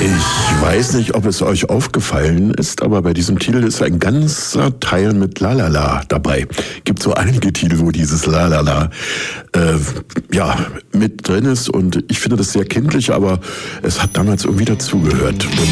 Ich weiß nicht, ob es euch aufgefallen ist, aber bei diesem Titel ist ein ganzer Teil mit Lalala dabei. Gibt so einige Titel, wo dieses Lalala mit drin ist und ich finde das sehr kindlich, aber es hat damals irgendwie dazugehört.